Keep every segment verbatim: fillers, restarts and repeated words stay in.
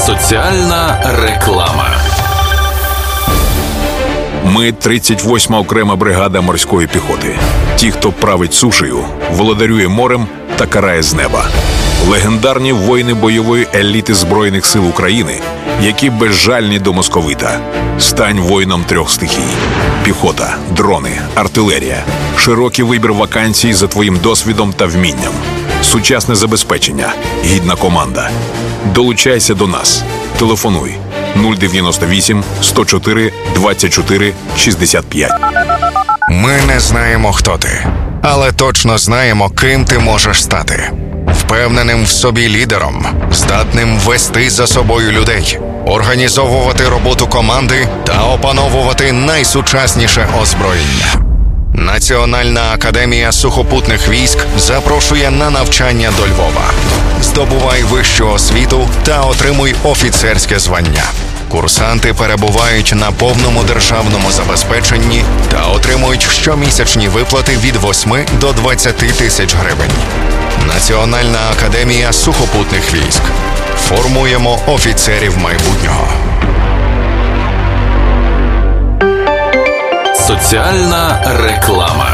Соціальна реклама. Ми тридцять восьма окрема бригада морської піхоти. Ті, хто править сушею, володарює морем та карає з неба. Легендарні воїни бойової еліти Збройних сил України, які безжальні до московита. Стань воїном трьох стихій. Піхота, дрони, артилерія. Широкий вибір вакансій за твоїм досвідом та вмінням. Сучасне забезпечення, гідна команда. Долучайся до нас. Телефонуй нуль дев'яносто вісім сто чотири двадцять чотири шістдесят п'ять. Ми не знаємо, хто ти, але точно знаємо, ким ти можеш стати. Впевненим в собі лідером, здатним вести за собою людей, організовувати роботу команди та опановувати найсучасніше озброєння. Національна академія сухопутних військ запрошує на навчання до Львова. Здобувай вищу освіту та отримуй офіцерське звання. Курсанти перебувають на повному державному забезпеченні та отримують щомісячні виплати від восьми до двадцяти тисяч гривень. Національна академія сухопутних військ. Формуємо офіцерів майбутнього. Соціальна реклама.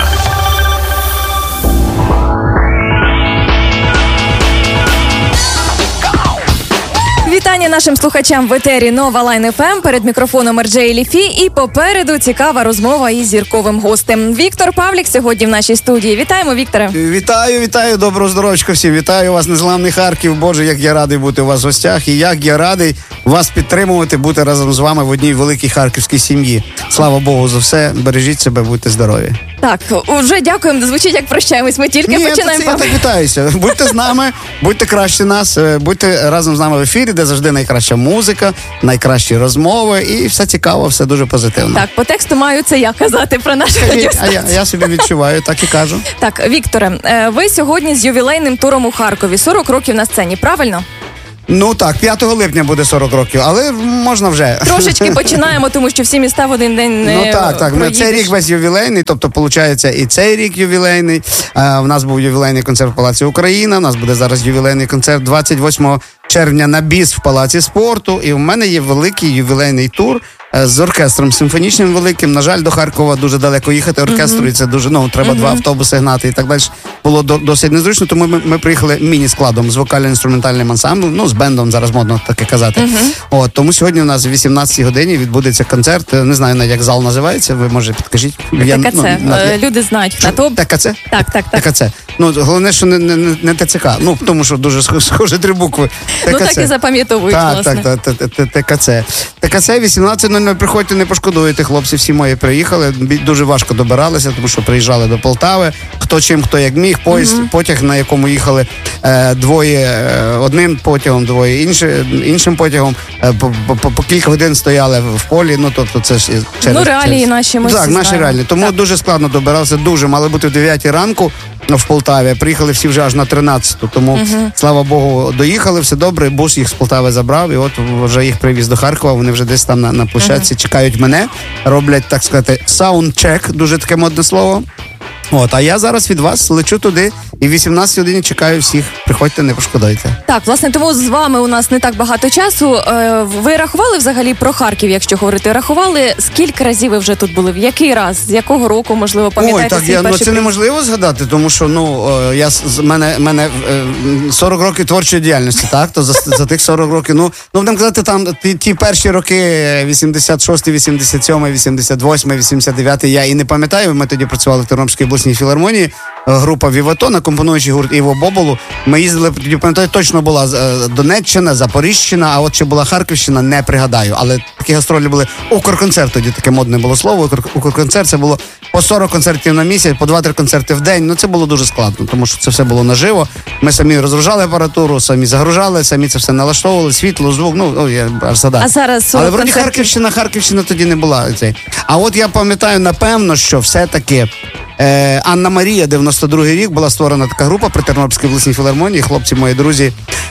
Вітання нашим слухачам в етері Нова Лайн еф ем. Перед мікрофоном ар джей Ліфі і попереду цікава розмова із зірковим гостем. Віктор Павлік сьогодні в нашій студії. Вітаємо, Вікторе. Вітаю, вітаю, доброго здоров'ячка всім. Вітаю вас, незламний Харків. Боже, як я радий бути у вас в гостях і як я радий вас підтримувати, бути разом з вами в одній великій харківській сім'ї. Слава Богу за все. Бережіть себе, будьте здорові. Так, уже дякуємо. Звучить, як прощаємось. Ми тільки Ні, починаємо. Ні, я так вітаюся. Будьте з нами, будьте краще нас, будьте разом з нами в ефірі, де завжди найкраща музика, найкращі розмови і все цікаво, все дуже позитивно. Так, по тексту маю це я казати про нашу радіостанцію. А я, я собі відчуваю, так і кажу. Так, Вікторе, ви сьогодні з ювілейним туром у Харкові. сорок років на сцені, правильно? Ну так, п'ятого липня буде сорок років, але можна вже. Трошечки починаємо, тому що всі міста в один день не Ну так, так, ми, цей рік весь ювілейний, тобто, виходить, і цей рік ювілейний. А, в нас був ювілейний концерт в Палаці Україна, у нас буде зараз ювілейний концерт двадцять восьмого червня на біс в Палаці спорту, і в мене є великий ювілейний тур з оркестром симфонічним великим. На жаль, до Харкова дуже далеко їхати оркестру, uh-huh. і це дуже, ну, треба uh-huh. два автобуси гнати і так далі. Було до, досить незручно, тому ми, ми приїхали міні-складом з вокально-інструментальним ансамблем, ну, з бендом, зараз модно таке казати. Uh-huh. От, тому сьогодні у нас о вісімнадцятій годині відбудеться концерт, не знаю, як зал називається, ви, може, підкажіть. ТКЦ, ну, на... люди знають. На то... ТКЦ? Так, так, так. ТКЦ. Ну, головне, що не, не, не ТЦК, ну, тому що дуже схожі три букви. ТКЦ. Ну, так і запам'ятовують, так, власне. Так, так, так, ТКЦ. ТКЦ вісімнадцять нуль нуль, приходьте, не пошкодуєте, хлопці всі мої приїхали, дуже важко добиралися, тому що приїжджали до Полтави, хто чим, хто як міг, поїзд, uh-huh. потяг, на якому їхали е, двоє, е, одним потягом, двоє інші, іншим потягом, е, по, по, по кілька годин стояли в полі, ну, тобто це ж через... Ну, реалії через... наші ми Так, всі наші знаємо. реалії, тому так. Дуже складно добирався, дуже, мали бути в дев'ятій ранку в Полтаві, приїхали всі вже аж на тринадцяту, тому, uh-huh. слава Богу, доїхали, все добре, бус їх з Полтави забрав, і от вже їх привіз до Харкова, вони вже десь там на, на площадці uh-huh. чекають мене, роблять, так сказати, саундчек, дуже таке модне слово. От, а я зараз від вас лечу туди і в вісімнадцятій годині чекаю всіх. Приходьте, не пошкодуйте. Так, власне, тому з вами у нас не так багато часу. Ви рахували взагалі про Харків, якщо говорити? Рахували, скільки разів ви вже тут були? В який раз? З якого року, можливо, пам'ятаєте? Ой, так, я, ну, це неможливо згадати, тому що, ну, я, з мене, мене сорок років творчої діяльності, так? То за, за тих сорок років, ну, ну, будемо казати, там, ті, ті перші роки, вісімдесят шостий, вісімдесят сьомий, вісімдесят восьмий, вісімдесят дев'ятий, я і не пам'ятаю, ми тоді працювали в Тернопільській обласній філармонії, група Віватон, акомпонуючий гурт Іво Боболу. Ми їздили, тоді, пам'ятаю, точно була Донеччина, Запоріжжяна, а от ще була Харківщина, не пригадаю. Але такі гастролі були. Укрконцерт, тоді таке модне було слово. Укрконцерт, це було по сорок концертів на місяць, по два-три концерти в день. Ну, це було дуже складно, тому що це все було наживо. Ми самі розгружали апаратуру, самі загружали, самі це все налаштовували, світло, звук, ну, о, я аж задав. А зараз Але вроді концерти... Харківщина, Харківщина тоді не була. Цей. А от я пам'ятаю, напевно, що все-таки Е, Анна Марія, дев'яносто другий рік, була створена така група при Тернопільській обласній філармонії. Хлопці, мої друзі,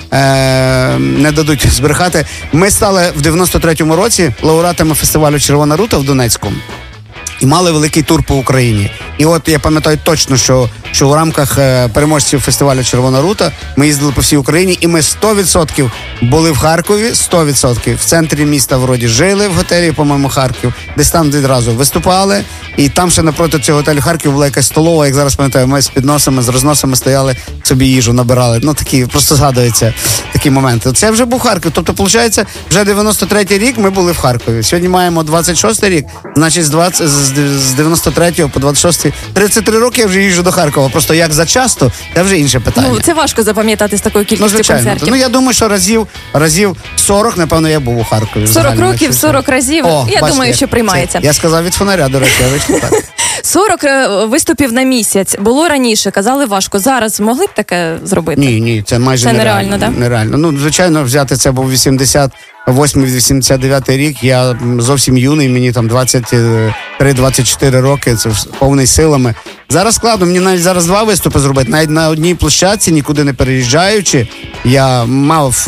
е, не дадуть збрехати. Ми стали в дев'яносто третьому році лауреатами фестивалю «Червона рута» в Донецьку. і мали великий тур по Україні. І от я пам'ятаю точно, що, що у рамках е, переможців фестивалю «Червона рута» ми їздили по всій Україні, і ми сто відсотків були в Харкові, сто відсотків в центрі міста вроді жили в готелі, по-моєму, Харків, десь там відразу виступали, і там ще напроти цього готелю Харків була якась столова, як зараз пам'ятаю, ми з підносами, з розносами стояли, собі їжу набирали. Ну, такі, просто згадуються такі моменти. Це вже був Харків. Тобто, виходить, вже дев'яносто третій рік ми були в Харкові. Сьогодні маємо двадцять шостий рік, значить, з, двадцять, з дев'яносто третього по двадцять шостий, тридцять три роки я вже їжджу до Харкова. Просто як зачасто, це вже інше питання. Ну, це важко запам'ятати з такою кількістю ну, звичайно. концертів. Ну, я думаю, що разів, разів сорок, напевно, я був у Харкові. сорок років, сорок разів. О, я бачите, думаю, що приймається. Це, я сказав від фонаря, до речі, я вийшов так. сорок виступів на місяць. Було раніше, казали важко. Зараз могли б таке зробити? Ні, ні, це майже це нереально. нереально, так? Нереально. Ну, звичайно, взяти це був вісімдесят восьмий вісімдесят дев'ятий рік. Я зовсім юний, мені там двадцять три двадцять чотири роки, це повний силами. Зараз складно, мені навіть зараз два виступи зробити. Навіть на одній площадці, нікуди не переїжджаючи. Я мав,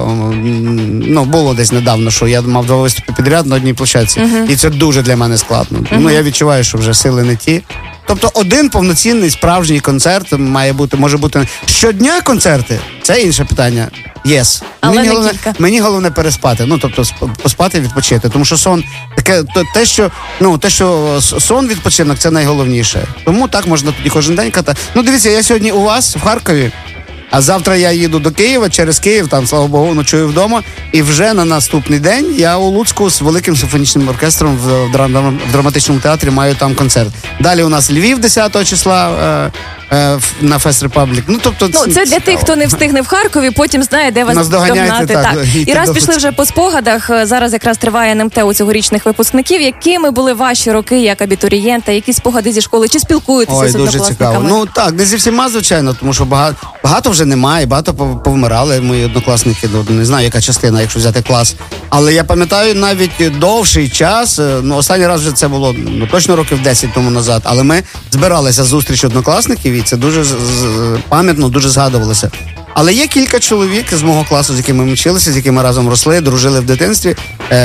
ну, було десь недавно, що я мав два виступи підряд на одній площадці. Uh-huh. І це дуже для мене складно. Uh-huh. Ну, я відчуваю, що вже сили не ті. Тобто один повноцінний справжній концерт має бути, може бути щодня концерти, це інше питання. Yes. Але мені, не головне, кілька. мені головне переспати. Ну, тобто поспати, відпочити. Тому що сон, таке, то, те, що, ну, те, що сон, відпочинок, це найголовніше. Тому так можна тоді кожен день катати. Ну, дивіться, я сьогодні у вас в Харкові, а завтра я їду до Києва, через Київ, там, слава Богу, ночую вдома. І вже на наступний день я у Луцьку з великим симфонічним оркестром в, драм, в драматичному театрі маю там концерт. Далі у нас Львів десятого числа е, е, на Фест Репаблік. Ну, тобто, ну, це для тих, хто не встигне в Харкові, потім знає, де вас догнати. Так, так. І раз пішли вже по спогадах, зараз якраз триває ен ем те у цьогорічних випускників. Якими були ваші роки як абітурієнта, які спогади зі школи? Чи спілкуєтеся Ой, з дуже однокласниками? цікаво. Ну так, не зі всіма, звичайно, тому що багато, багато вже немає, багато повмирали мої однокласники, не знаю, яка частина, якщо взяти клас. Але я пам'ятаю навіть довший час, ну останній раз вже це було ну, точно років десять тому назад, але ми збиралися з зустріч однокласників, і це дуже з, з, пам'ятно, дуже згадувалося. Але є кілька чоловік з мого класу, з якими ми вчилися, з якими разом росли, дружили в дитинстві.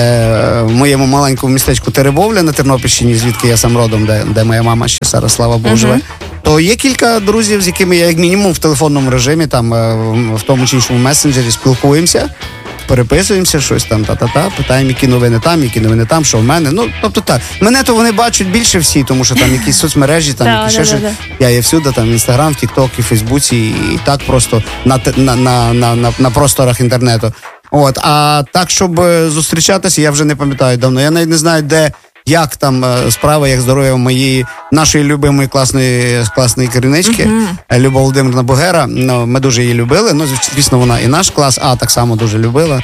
Е, в моєму маленькому містечку Теребовля на Тернопільщині, звідки я сам родом, де, де моя мама ще зараз, слава Богу, живе. Uh-huh. То є кілька друзів, з якими я як мінімум в телефонному режимі, там в тому чи іншому месенджері спілкуємося, переписуємося, щось там, та-та-та, питаємо, які новини там, які новини там, що в мене. Ну, тобто так. Мене то вони бачать більше всі, тому що там якісь соцмережі, там якісь ще щось. Я є всюди, там, Інстаграм, Тік-Ток, і Фейсбуці, і так просто на, на, на, на, на, на просторах інтернету. От, а так, щоб зустрічатися, я вже не пам'ятаю давно. Я навіть не знаю, де, як там справа, як здоров'я моєї, нашої любимої класної, класної керівнички, uh-huh. Люба Володимирівна Бугера. Ну, ми дуже її любили. Ну, звісно, вона і наш клас, а так само дуже любила.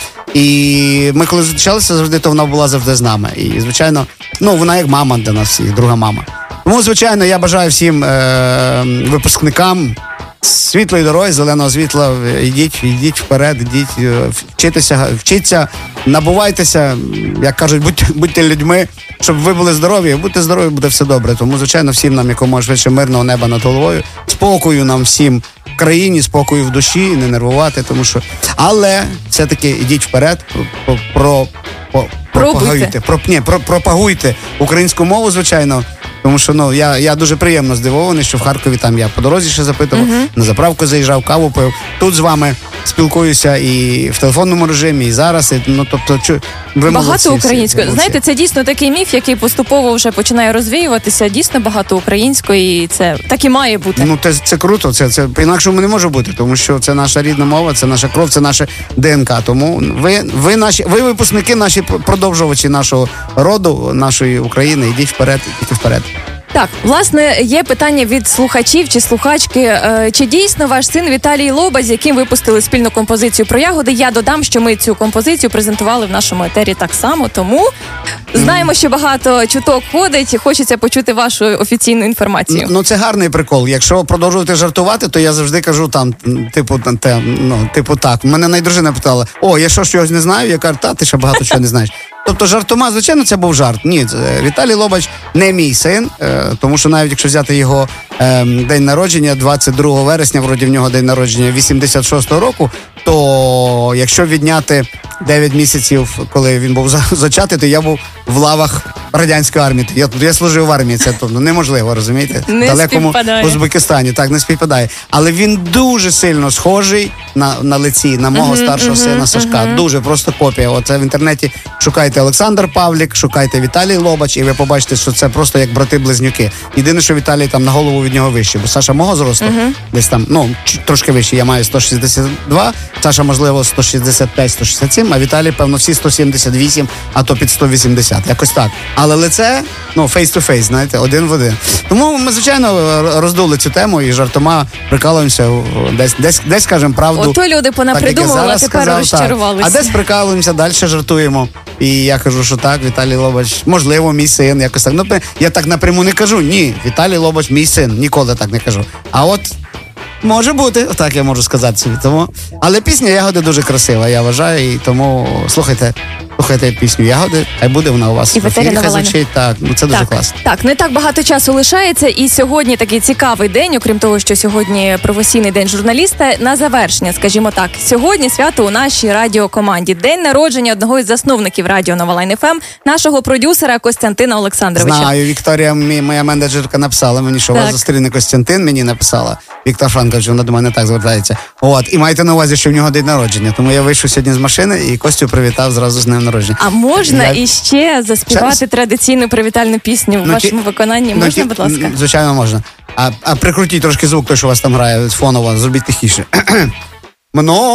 І ми коли зустрічалися завжди, то вона була завжди з нами. І, звичайно, ну, вона як мама для нас всіх, друга мама. Тому, звичайно, я бажаю всім е- випускникам світлої дороги, зеленого світла, йдіть, йдіть вперед, йдіть, вчитися, вчіться, набувайтеся, як кажуть, будьте, будьте людьми, щоб ви були здорові, будьте здорові, буде все добре. Тому, звичайно, всім нам якомога швидше мирного неба над головою, спокою нам всім в країні, спокою в душі, не нервувати, тому що... Але все-таки йдіть вперед, про, про, про, пропагуйте, про, ні, про, пропагуйте українську мову, звичайно. Тому що, ну, я, я дуже приємно здивований, що в Харкові там я по дорозі ще запитував, uh-huh. на заправку заїжджав, каву пив. Тут з вами спілкуюся і в телефонному режимі, і зараз. І, ну, тобто, чу, ви багато української. Знаєте, це дійсно такий міф, який поступово вже починає розвіюватися. Дійсно багато української, і це так і має бути. Ну, це, це круто, це, це по-інакшому не може бути, тому що це наша рідна мова, це наша кров, це наше ДНК. Тому ви, ви, наші, ви випускники, наші продовжувачі нашого роду, нашої України, йдіть вперед, тільки вперед. Так, власне, є питання від слухачів чи слухачки. Чи дійсно ваш син Віталій Лоба, з яким випустили спільну композицію про ягоди? Я додам, що ми цю композицію презентували в нашому етері так само, тому знаємо, що багато чуток ходить, і хочеться почути вашу офіційну інформацію. Ну, ну це гарний прикол. Якщо продовжувати жартувати, то я завжди кажу там, типу, те, ну, типу так. Мене найдружина питала, о, я що, щось не знаю? Я кажу, та, ти ще багато чого не знаєш. Тобто жартома, звичайно, це був жарт. Ні, Віталій Лобач не мій син, е, тому що навіть якщо взяти його е, день народження, двадцять другого вересня, вроді в нього день народження вісімдесят шостого року, то якщо відняти дев'ять місяців, коли він був зачатий, то я був в лавах радянської армії. Я, я служив в армії, це ну, неможливо, розумієте? Не далекому співпадає. Узбекистані, так, не співпадає. Але він дуже сильно схожий на, на лиці, на мого uh-huh, старшого uh-huh, сина Сашка. Uh-huh. Дуже просто копія. Оце в інтернеті шукайте Олександр Павлік, шукайте Віталій Лобач, і ви побачите, що це просто як брати-близнюки. Єдине, що Віталій там на голову від нього вище, бо Саша мого зросту, uh-huh. десь там, ну, трошки вище, я маю сто шістдесят два, Саша, можливо, сто шістдесят п'ять - сто шістдесят сім, а Віталій, певно, всі сто сімдесят вісім, а то під сто вісімдесят, якось так. Але лице, ну, face-to-face, знаєте, один в один. Тому ми, звичайно, роздули цю тему і жартома прикалуємося, десь, десь, десь кажемо правду. Ото люди понапридумували, а тепер сказав, розчарувалися. А десь прикалуємося, далі жартуємо. І я кажу, що так, Віталій Лобач, можливо, мій син, якось так. Ну, я так напряму не кажу, ні, Віталій Лобач, мій син, ніколи так не кажу. А от може бути, так я можу сказати собі. Тому. Але пісня «Ягоди» дуже красива, я вважаю, і тому слухайте, слухайте пісню «Ягоди», хай буде вона у вас і в ефірі, хай звучить. Так, ну це дуже так, класно. Так, не так багато часу лишається, і сьогодні такий цікавий день, окрім того, що сьогодні професійний день журналіста, на завершення, скажімо так. Сьогодні свято у нашій радіокоманді. День народження одного із засновників радіо Нова Лайн еф ем, нашого продюсера Костянтина Олександровича. Знаю, Вікторія, мій, моя менеджерка, написала мені, що так. вас зустріне Костянтин, мені написала. Віктор Франкович, вона до мене так звертається. От, і майте на увазі, що в нього день народження. Тому я вийшов сьогодні з машини і Костю привітав зразу з днем народження. А можна я... іще заспівати Ще... традиційну привітальну пісню в ну, вашому ті... виконанні? Ну, можна, ті... будь ласка? Звичайно, можна. А, а прикрутіть трошки звук, той, що у вас там грає, фоново, зробіть тихіше. Много